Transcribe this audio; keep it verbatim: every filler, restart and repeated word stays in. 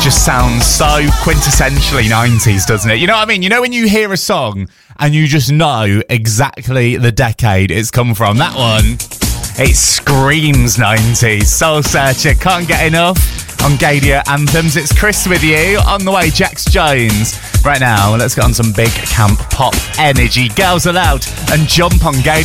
just sounds so quintessentially nineties, doesn't it? You know what I mean? You know when you hear a song and you just know exactly the decade it's come from? That one, it screams nineties. Soul Searcher, can't get enough on Gadia Anthems. It's Chris with you. On the way, Jax Jones. Right now, let's get on some big camp pop energy. Girls Aloud and Jump on Gadia.